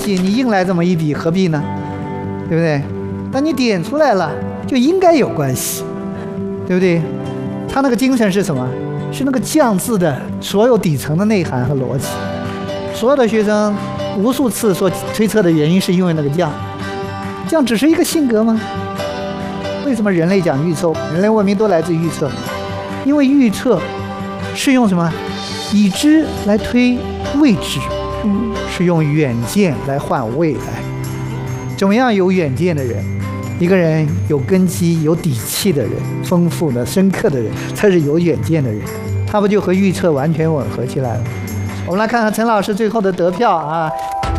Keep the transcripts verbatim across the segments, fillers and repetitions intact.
西，你硬来这么一笔，何必呢？对不对？当你点出来了，就应该有关系，对不对？他那个精神是什么？是那个降字的所有底层的内涵和逻辑。所有的学生无数次说推测的原因是因为那个降，降只是一个性格吗？为什么人类讲预测？人类文明都来自预测，因为预测是用什么？已知来推未知，嗯，是用远见来换未来。怎么样有远见的人？一个人有根基、有底气的人，丰富的、深刻的人，才是有远见的人。他不就和预测完全吻合起来了？我们来看看陈老师最后的得票啊。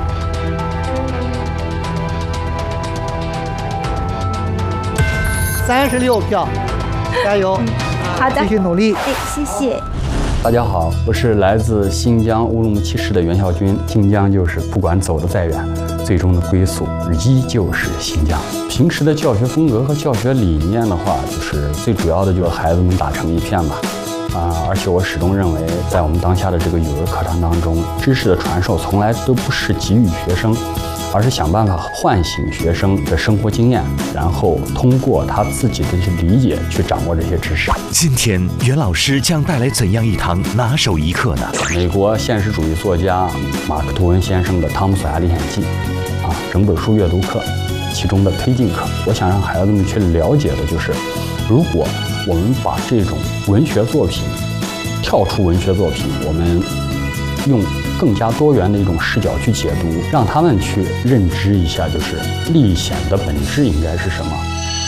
三十六票，加油！ 好的， 继续努力。 哎，谢谢。 大家好，我是来自新疆乌鲁木齐市的袁孝军。新疆就是不管走得再远，最终的归宿依旧是新疆。平时的教学风格和教学理念的话，就是最主要的就是孩子们打成一片吧。啊，而且我始终认为，在我们当下的这个语文课堂当中，知识的传授从来都不是给予学生，而是想办法唤醒学生的生活经验，然后通过他自己的一些理解去掌握这些知识。 今天袁老师将带来怎样一堂拿手一课呢？ 美国现实主义作家马克·吐温先生的《汤姆·索亚历险记》，啊，整本书阅读课，其中的推进课，我想让孩子们去了解的就是，如果我们把这种文学作品跳出文学作品，我们用更加多元的一种视角去解读，让他们去认知一下，就是历险的本质应该是什么。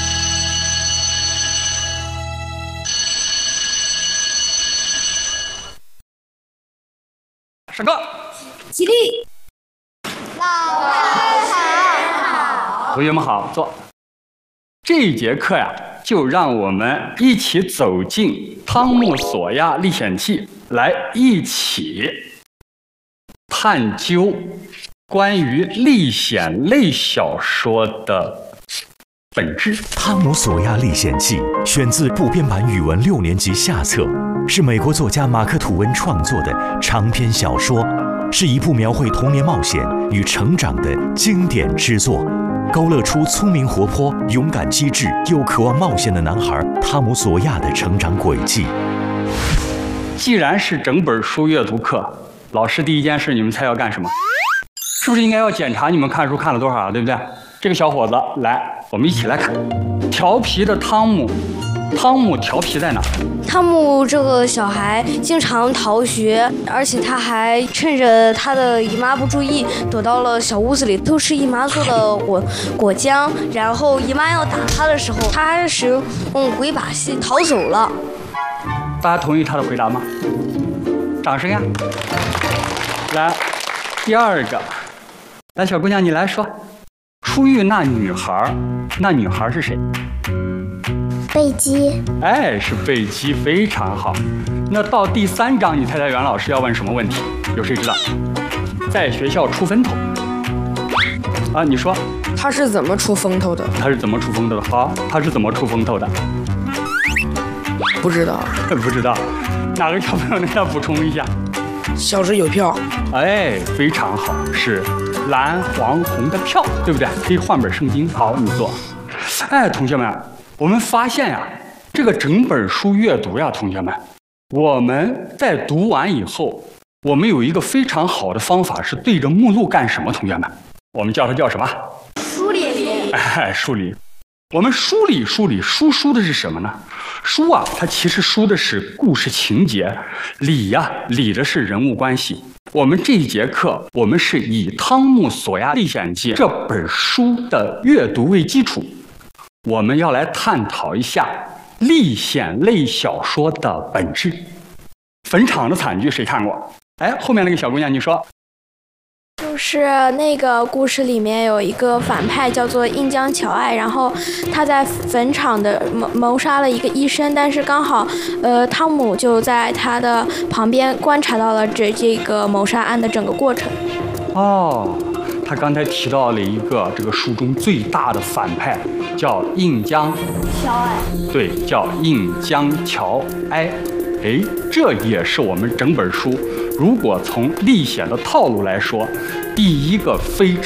上课， 起立。 老师好。 同学们好，坐。这一节课呀，就让我们一起走进《汤姆·索亚历险记》，来一起探究关于历险类小说的本质。 《汤姆·索亚历险记》选自部编版语文六年级下册，是美国作家马克·吐温创作的长篇小说，是一部描绘童年冒险与成长的经典之作，勾勒出聪明活泼、勇敢机智又渴望冒险的男孩汤姆·索亚的成长轨迹。 既然是整本书阅读课，老师第一件事，你们猜要干什么？是不是应该要检查你们看书看了多少，对不对？这个小伙子，来，我们一起来看。调皮的汤姆，汤姆调皮在哪？ 汤姆这个小孩经常逃学，而且他还趁着他的姨妈不注意，躲到了小屋子里偷吃姨妈做的果果浆。然后姨妈要打他的时候，他还使用鬼把戏逃走了。 大家同意他的回答吗？掌声呀！来，第二个，来，小姑娘，你来说，出狱那女孩，那女孩是谁？ 贝基。 哎，是贝基，非常好。那到第三章，你猜猜袁老师要问什么问题？有谁知道？在学校出风头。啊，你说。 他是怎么出风头的？ 他是怎么出风头的？好，他是怎么出风头的？ 不知道。 不知道。哪个小朋友能要补充一下？ 小时有票。 哎，非常好，是蓝、黄、红的票，对不对？可以换本圣经。好，你坐。哎，同学们。我们发现呀，这个整本书阅读呀，同学们，我们在读完以后，我们有一个非常好的方法，是对着目录干什么？同学们，我们叫它叫什么？ 梳理。 哎，梳理。我们梳理梳理，梳梳的是什么呢？梳啊，它其实梳的是故事情节，理呀，理的是人物关系。我们这一节课，我们是以《汤姆·索亚历险记》这本书的阅读为基础。我们要来探讨一下历险类小说的本质。坟场的惨剧谁看过？哎，后面那个小姑娘，你说。 就是那个故事里面有一个反派叫做印江乔爱，然后他在坟场的谋谋杀了一个医生，但是刚好，呃，汤姆就在他的旁边观察到了这这个谋杀案的整个过程。 哦。他刚才提到了一个这个书中最大的反派，叫印江乔爱。 对，叫印江乔哀。哎，这也是我们整本书，如果从历险的套路来说，第一个非